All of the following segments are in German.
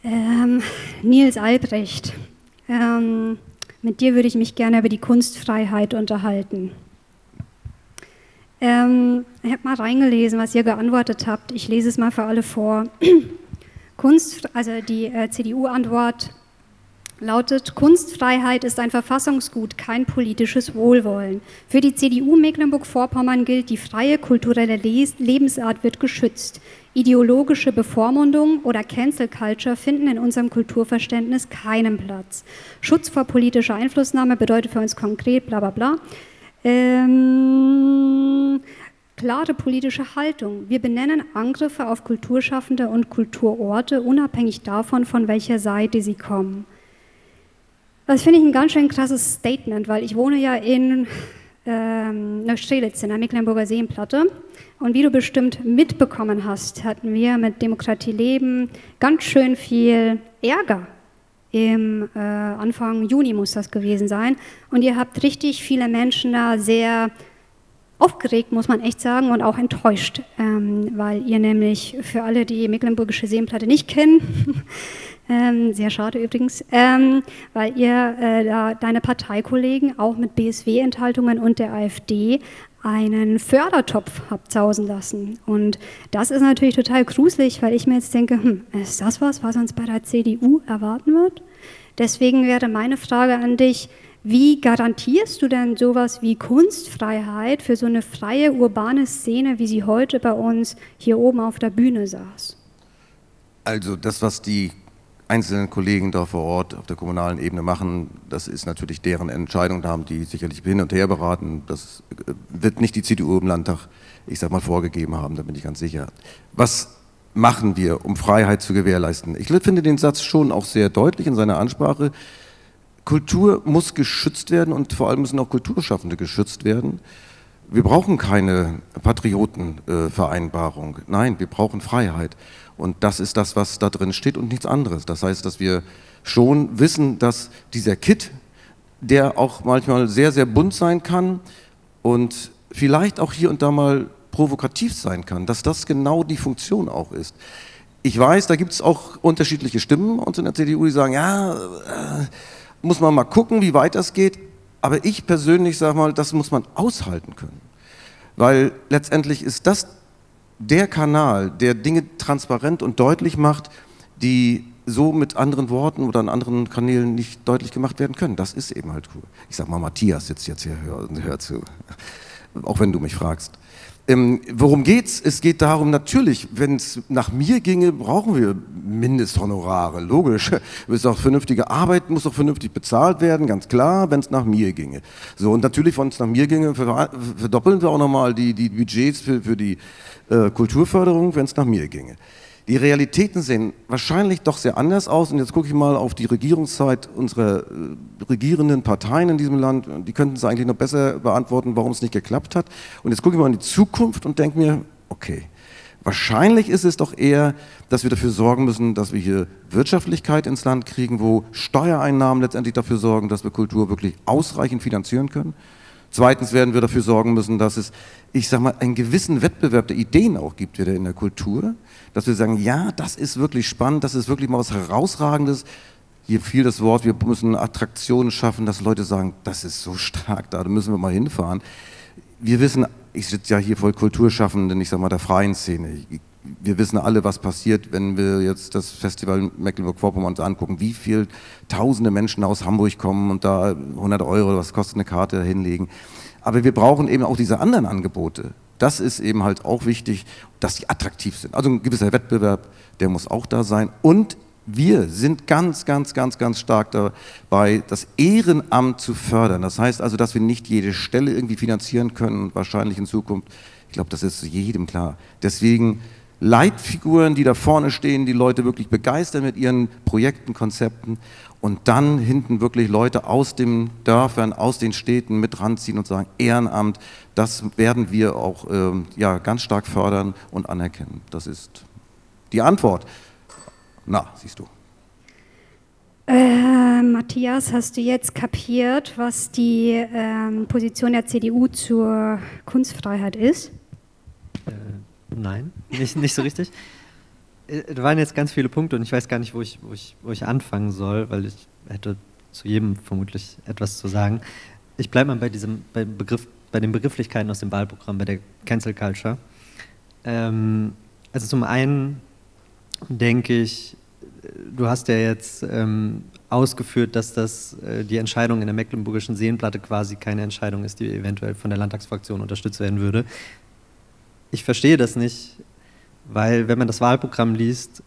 Niels Albrecht, mit dir würde ich mich gerne über die Kunstfreiheit unterhalten. Ich habe mal reingelesen, was ihr geantwortet habt. Ich lese es mal für alle vor. Also die CDU-Antwort lautet: Kunstfreiheit ist ein Verfassungsgut, kein politisches Wohlwollen. Für die CDU Mecklenburg-Vorpommern gilt, die freie kulturelle Lebensart wird geschützt. Ideologische Bevormundung oder Cancel Culture finden in unserem Kulturverständnis keinen Platz. Schutz vor politischer Einflussnahme bedeutet für uns konkret bla bla bla. Klare politische Haltung. Wir benennen Angriffe auf Kulturschaffende und Kulturorte, unabhängig davon, von welcher Seite sie kommen. Das finde ich ein ganz schön krasses Statement, weil ich wohne ja in Neustrelitz in der Mecklenburger Seenplatte. Und wie du bestimmt mitbekommen hast, hatten wir mit Demokratie Leben ganz schön viel Ärger. Im Anfang Juni muss das gewesen sein. Und ihr habt richtig viele Menschen da sehr aufgeregt, muss man echt sagen, und auch enttäuscht, weil ihr nämlich, für alle, die Mecklenburgische Seenplatte nicht kennen, sehr schade übrigens, weil ihr deine Parteikollegen auch mit BSW-Enthaltungen und der AfD einen Fördertopf habt sausen lassen. Und das ist natürlich total gruselig, weil ich mir jetzt denke, ist das was uns bei der CDU erwarten wird? Deswegen wäre meine Frage an dich: Wie garantierst du denn sowas wie Kunstfreiheit für so eine freie urbane Szene, wie sie heute bei uns hier oben auf der Bühne saß? Also das, was die einzelnen Kollegen da vor Ort auf der kommunalen Ebene machen, das ist natürlich deren Entscheidung, da haben die sicherlich hin und her beraten. Das wird nicht die CDU im Landtag, ich sag mal, vorgegeben haben, da bin ich ganz sicher. Was machen wir, um Freiheit zu gewährleisten? Ich finde den Satz schon auch sehr deutlich in seiner Ansprache. Kultur muss geschützt werden und vor allem müssen auch Kulturschaffende geschützt werden. Wir brauchen keine Patriotenvereinbarung. Nein, wir brauchen Freiheit. Und das ist das, was da drin steht und nichts anderes. Das heißt, dass wir schon wissen, dass dieser Kit, der auch manchmal sehr, sehr bunt sein kann und vielleicht auch hier und da mal provokativ sein kann, dass das genau die Funktion auch ist. Ich weiß, da gibt es auch unterschiedliche Stimmen uns in der CDU, die sagen, ja, muss man mal gucken, wie weit das geht. Aber ich persönlich sage mal, das muss man aushalten können. Weil letztendlich ist das der Kanal, der Dinge transparent und deutlich macht, die so mit anderen Worten oder an anderen Kanälen nicht deutlich gemacht werden können. Das ist eben halt cool. Ich sag mal, Matthias sitzt jetzt hier und hört zu, auch wenn du mich fragst. Worum geht's? Es geht darum, natürlich, wenn es nach mir ginge, brauchen wir Mindesthonorare, logisch. Es auch vernünftige Arbeit muss auch vernünftig bezahlt werden, ganz klar, wenn es nach mir ginge. So, und natürlich, wenn es nach mir ginge, verdoppeln wir auch nochmal die Budgets für die Kulturförderung, wenn es nach mir ginge. Die Realitäten sehen wahrscheinlich doch sehr anders aus, und jetzt gucke ich mal auf die Regierungszeit unserer regierenden Parteien in diesem Land. Die könnten es eigentlich noch besser beantworten, warum es nicht geklappt hat. Und jetzt gucke ich mal in die Zukunft und denke mir, okay, wahrscheinlich ist es doch eher, dass wir dafür sorgen müssen, dass wir hier Wirtschaftlichkeit ins Land kriegen, wo Steuereinnahmen letztendlich dafür sorgen, dass wir Kultur wirklich ausreichend finanzieren können. Zweitens werden wir dafür sorgen müssen, dass es, ich sag mal, einen gewissen Wettbewerb der Ideen auch gibt wieder in der Kultur, dass wir sagen, ja, das ist wirklich spannend, das ist wirklich mal was Herausragendes. Hier fiel das Wort, wir müssen Attraktionen schaffen, dass Leute sagen, das ist so stark da müssen wir mal hinfahren. Wir wissen, ich sitze ja hier voll Kulturschaffenden, ich sag mal, der freien Szene. Wir wissen alle, was passiert, wenn wir jetzt das Festival Mecklenburg-Vorpommern uns angucken, wie viele tausende Menschen aus Hamburg kommen und da 100 €, was kostet eine Karte, hinlegen. Aber wir brauchen eben auch diese anderen Angebote. Das ist eben halt auch wichtig, dass die attraktiv sind. Also ein gewisser Wettbewerb, der muss auch da sein. Und wir sind ganz, ganz, ganz, ganz stark dabei, das Ehrenamt zu fördern. Das heißt also, dass wir nicht jede Stelle irgendwie finanzieren können, wahrscheinlich in Zukunft. Ich glaube, das ist jedem klar. Deswegen Leitfiguren, die da vorne stehen, die Leute wirklich begeistern mit ihren Projekten, Konzepten, und dann hinten wirklich Leute aus den Dörfern, aus den Städten mit ranziehen und sagen, Ehrenamt, das werden wir auch ganz stark fördern und anerkennen. Das ist die Antwort. Na, siehst du. Matthias, hast du jetzt kapiert, was die Position der CDU zur Kunstfreiheit ist? Nein, nicht so richtig. Da waren jetzt ganz viele Punkte und ich weiß gar nicht, wo ich anfangen soll, weil ich hätte zu jedem vermutlich etwas zu sagen. Ich bleibe mal bei den Begrifflichkeiten aus dem Wahlprogramm, bei der Cancel Culture. Also zum einen denke ich, du hast ja jetzt ausgeführt, dass die Entscheidung in der Mecklenburgischen Seenplatte quasi keine Entscheidung ist, die eventuell von der Landtagsfraktion unterstützt werden würde. Ich verstehe das nicht, weil wenn man das Wahlprogramm liest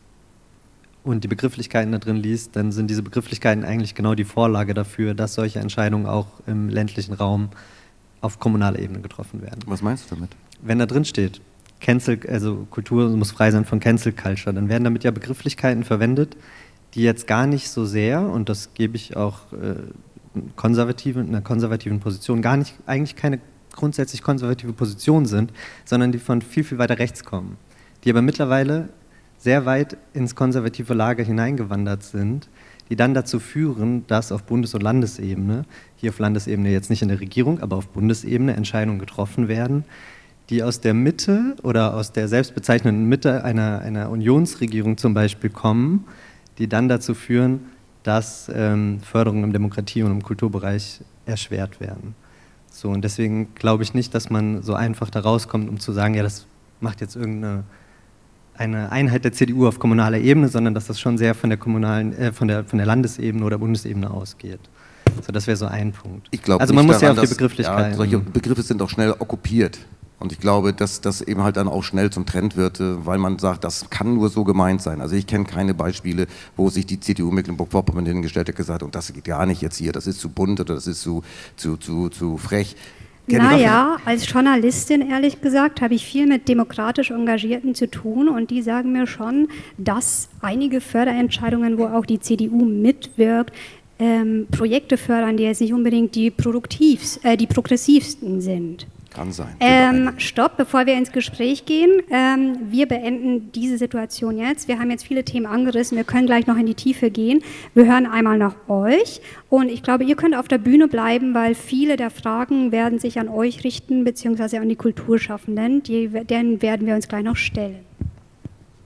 und die Begrifflichkeiten da drin liest, dann sind diese Begrifflichkeiten eigentlich genau die Vorlage dafür, dass solche Entscheidungen auch im ländlichen Raum auf kommunaler Ebene getroffen werden. Was meinst du damit? Wenn da drin steht, also Kultur muss frei sein von Cancel Culture, dann werden damit ja Begrifflichkeiten verwendet, die jetzt gar nicht so sehr, und das gebe ich auch einer konservativen Position, gar nicht, eigentlich keine grundsätzlich konservative Position sind, sondern die von viel, viel weiter rechts kommen, die aber mittlerweile sehr weit ins konservative Lager hineingewandert sind, die dann dazu führen, dass auf Bundes- und Landesebene, hier auf Landesebene jetzt nicht in der Regierung, aber auf Bundesebene Entscheidungen getroffen werden, die aus der Mitte oder aus der selbstbezeichneten Mitte einer Unionsregierung zum Beispiel kommen, die dann dazu führen, dass Förderungen im Demokratie- und im Kulturbereich erschwert werden. So, und deswegen glaube ich nicht, dass man so einfach da rauskommt, um zu sagen, ja, das macht jetzt eine Einheit der CDU auf kommunaler Ebene, sondern dass das schon sehr von der von der Landesebene oder Bundesebene ausgeht. So, das wäre so ein Punkt. Ich glaube also man nicht muss daran, ja auf die Begrifflichkeiten. Ja, solche Begriffe sind auch schnell okkupiert. Und ich glaube, dass das eben halt dann auch schnell zum Trend wird, weil man sagt, das kann nur so gemeint sein. Also ich kenne keine Beispiele, wo sich die CDU Mecklenburg-Vorpommern hingestellt hat und gesagt, und das geht gar nicht jetzt hier, das ist zu bunt oder das ist zu frech. Naja, als Journalistin, ehrlich gesagt, habe ich viel mit demokratisch Engagierten zu tun und die sagen mir schon, dass einige Förderentscheidungen, wo auch die CDU mitwirkt, Projekte fördern, die jetzt nicht unbedingt die progressivsten sind. Kann sein. Stopp, bevor wir ins Gespräch gehen. Wir beenden diese Situation jetzt. Wir haben jetzt viele Themen angerissen. Wir können gleich noch in die Tiefe gehen. Wir hören einmal nach euch. Und ich glaube, ihr könnt auf der Bühne bleiben, weil viele der Fragen werden sich an euch richten, beziehungsweise an die Kulturschaffenden. Denen werden wir uns gleich noch stellen.